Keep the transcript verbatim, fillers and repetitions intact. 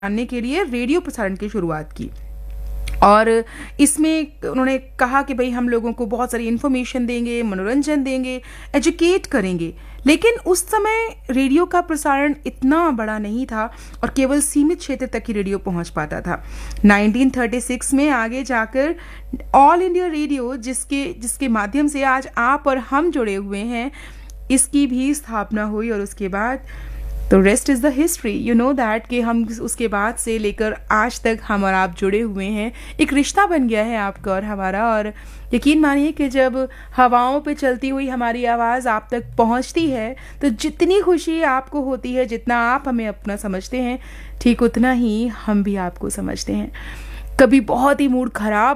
जानने के लिए रेडियो प्रसारण की शुरुआत की। और इसमें उन्होंने कहा कि भाई हम लोगों को बहुत सारी इन्फॉर्मेशन देंगे, मनोरंजन देंगे, एजुकेट करेंगे। लेकिन उस समय रेडियो का प्रसारण इतना बड़ा नहीं था और केवल सीमित क्षेत्र तक ही रेडियो पहुंच पाता था। नाइनटीन थर्टी सिक्स में आगे जाकर ऑल इंडिया रेडियो, जिसके जिसके माध्यम से आज आप और हम जुड़े हुए हैं, इसकी भी स्थापना हुई। और उसके बाद तो rest is the history, you know that कि हम उसके बाद से लेकर आज तक हम और आप जुड़े हुए हैं। एक रिश्ता बन गया है आपका और हमारा। और यकीन मानिए कि जब हवाओं पे चलती हुई हमारी आवाज़ आप तक पहुंचती है तो जितनी खुशी आपको होती है, जितना आप हमें अपना समझते हैं, ठीक उतना ही हम भी आपको समझते हैं। कभी बहुत ही मूड खराब